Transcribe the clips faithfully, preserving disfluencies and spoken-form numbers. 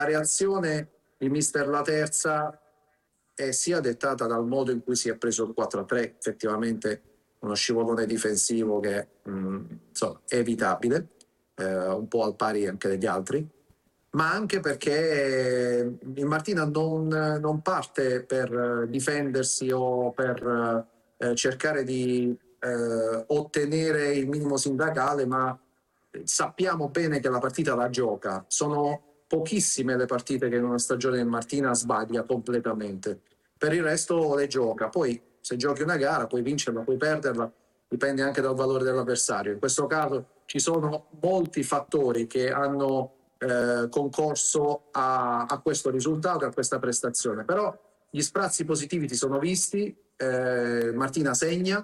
reazione di mister La Terza è sia dettata dal modo in cui si è preso il quattro a tre, effettivamente uno scivolone difensivo che mh, insomma, è evitabile, eh, un po' al pari anche degli altri, ma anche perché il Martina non, non parte per difendersi o per eh, cercare di eh, ottenere il minimo sindacale, ma sappiamo bene che la partita la gioca. Sono pochissime le partite che in una stagione del Martina sbaglia completamente. Per il resto le gioca. Poi se giochi una gara puoi vincerla, puoi perderla, dipende anche dal valore dell'avversario. In questo caso ci sono molti fattori che hanno eh, concorso a, a questo risultato, a questa prestazione. Però gli sprazzi positivi si sono visti, eh, Martina segna,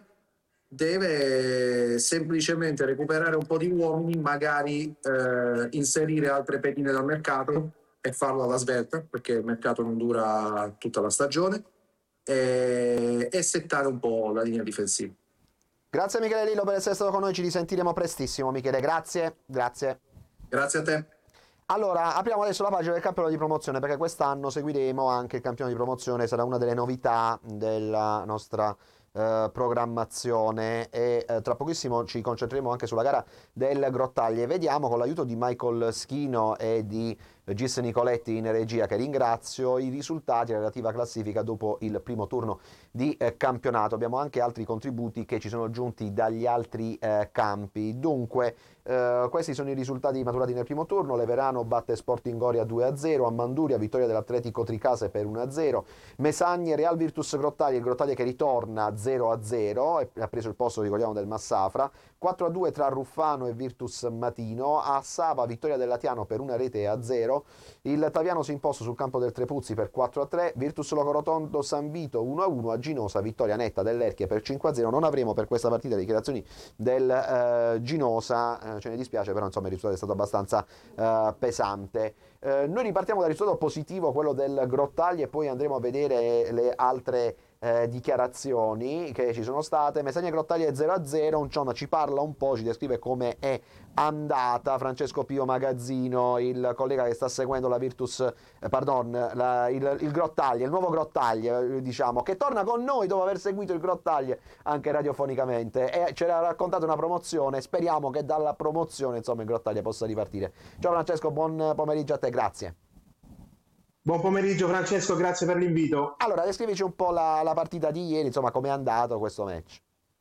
deve semplicemente recuperare un po' di uomini, magari eh, inserire altre pedine dal mercato e farlo alla svelta, perché il mercato non dura tutta la stagione, e, e settare un po' la linea difensiva. Grazie Michele Lillo per essere stato con noi, ci risentiremo prestissimo Michele, grazie, grazie. Grazie a te. Allora, apriamo adesso la pagina del campione di promozione perché quest'anno seguiremo anche il campione di promozione, sarà una delle novità della nostra eh, programmazione e eh, tra pochissimo ci concentreremo anche sulla gara del Grottaglie. Vediamo con l'aiuto di Michael Schino e di Gis Nicoletti in regia, che ringrazio, i risultati e la relativa classifica dopo il primo turno di eh, campionato. Abbiamo anche altri contributi che ci sono giunti dagli altri eh, campi. Dunque, Uh, questi sono i risultati maturati nel primo turno. Leverano batte Sporting Goria due a zero, a Manduria vittoria dell'Atletico Tricase per uno a zero, Mesagne Real Virtus Grottaglie, il Grottaglie che ritorna zero a zero e ha preso il posto, ricordiamo, del Massafra, quattro a due tra Ruffano e Virtus Matino, a Sava vittoria del Latiano per una rete a zero, il Taviano si è imposto sul campo del Trepuzzi per quattro a tre, Virtus Locorotondo San Vito uno a uno, a Ginosa vittoria netta dell'Erchia per cinque a zero. Non avremo per questa partita le dichiarazioni del eh, Ginosa, ce ne dispiace, però insomma il risultato è stato abbastanza uh, pesante. Uh, noi ripartiamo dal risultato positivo, quello del Grottaglie, e poi andremo a vedere le altre eh, dichiarazioni che ci sono state. Messagna Grottaglie zero a zero, un Cionna ci parla un po', ci descrive come è andata. Francesco Pio Magazzino, il collega che sta seguendo la Virtus, eh, pardon, la, il, il Grottaglie, il nuovo Grottaglie, diciamo, che torna con noi dopo aver seguito il Grottaglie anche radiofonicamente e ci ha raccontato una promozione. Speriamo che dalla promozione insomma il Grottaglie possa ripartire. Ciao Francesco, buon pomeriggio a te, grazie. Buon pomeriggio Francesco, grazie per l'invito. Allora, descrivici un po' la, la partita di ieri, insomma, come è andato questo match.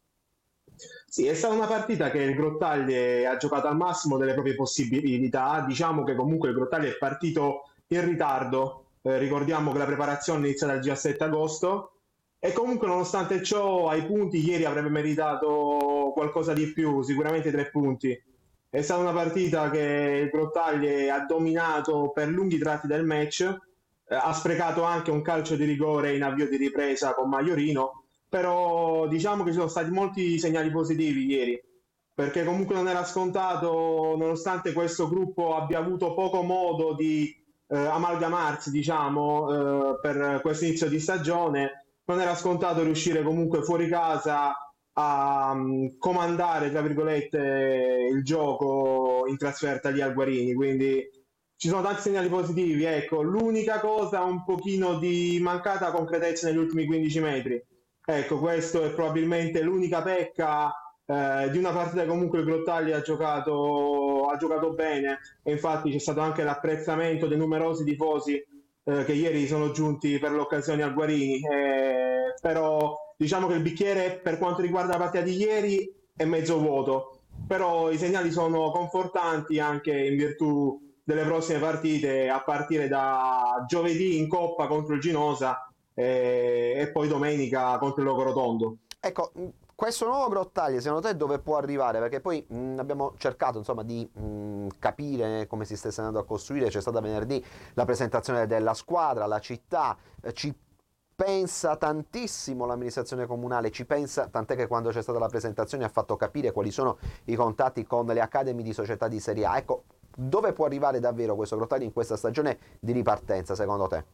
Sì, è stata una partita che il Grottaglie ha giocato al massimo delle proprie possibilità. Diciamo che comunque il Grottaglie è partito in ritardo, eh, ricordiamo che la preparazione è iniziata il diciassette agosto e comunque nonostante ciò ai punti ieri avrebbe meritato qualcosa di più, sicuramente tre punti. È stata una partita che il Grottaglie ha dominato per lunghi tratti del match, eh, ha sprecato anche un calcio di rigore in avvio di ripresa con Maiorino, però diciamo che ci sono stati molti segnali positivi ieri, perché comunque non era scontato, nonostante questo gruppo abbia avuto poco modo di eh, amalgamarsi, diciamo, eh, per questo inizio di stagione, non era scontato riuscire comunque fuori casa a um, comandare, tra virgolette, il gioco in trasferta lì al Guarini, quindi ci sono tanti segnali positivi. Ecco, l'unica cosa un pochino di mancata concretezza negli ultimi quindici metri. Ecco, questo è probabilmente l'unica pecca eh, di una partita che comunque il Grottaglie ha giocato, ha giocato bene e infatti c'è stato anche l'apprezzamento dei numerosi tifosi eh, che ieri sono giunti per l'occasione al Guarini, eh, però diciamo che il bicchiere per quanto riguarda la partita di ieri è mezzo vuoto, però i segnali sono confortanti anche in virtù delle prossime partite a partire da giovedì in Coppa contro il Ginosa e, e poi domenica contro il Locorotondo. Ecco, questo nuovo Grottaglie secondo te dove può arrivare? Perché poi mh, abbiamo cercato insomma di mh, capire come si stesse andando a costruire. C'è stata venerdì la presentazione della squadra, la città eh, ci pensa tantissimo l'amministrazione comunale, ci pensa, tant'è che quando c'è stata la presentazione ha fatto capire quali sono i contatti con le academy di società di Serie A. Ecco, dove può arrivare davvero questo Grottaglie in questa stagione di ripartenza secondo te?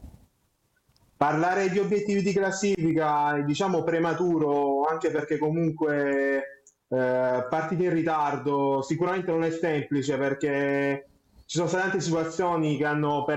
Parlare di obiettivi di classifica è diciamo prematuro, anche perché comunque eh, partite in ritardo sicuramente non è semplice, perché ci sono state tante situazioni che hanno